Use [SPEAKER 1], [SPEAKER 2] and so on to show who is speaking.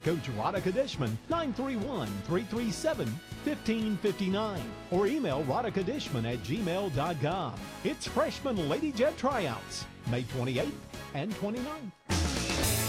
[SPEAKER 1] head coach Radhika Dishman, 931-337-1559, or email radhikadishman@gmail.com. It's freshman Lady Jet tryouts, May 28th and 29th.